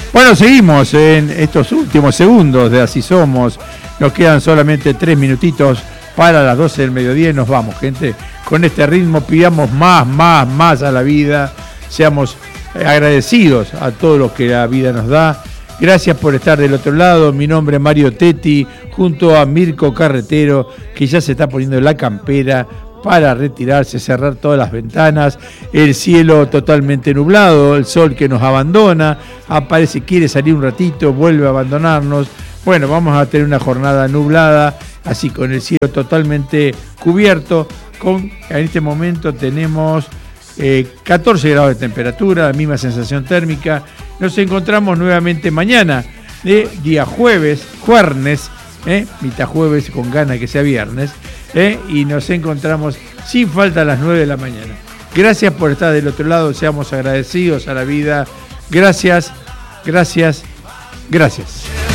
Bueno, seguimos en estos últimos segundos de Así Somos. Nos quedan solamente 3 minutitos para las 12 del mediodía y nos vamos, gente. Con este ritmo pidamos más a la vida. Seamos agradecidos a todo lo que la vida nos da. Gracias por estar del otro lado. Mi nombre es Mario Tetti, junto a Mirko Carretero, que ya se está poniendo la campera para retirarse, cerrar todas las ventanas, el cielo totalmente nublado, el sol que nos abandona, aparece, quiere salir un ratito, vuelve a abandonarnos. Bueno, vamos a tener una jornada nublada, así con el cielo totalmente cubierto. En este momento tenemos 14 grados de temperatura, la misma sensación térmica. Nos encontramos nuevamente mañana, día jueves, mitad jueves con ganas que sea viernes, y nos encontramos sin falta a las 9 de la mañana. Gracias por estar del otro lado, seamos agradecidos a la vida. Gracias.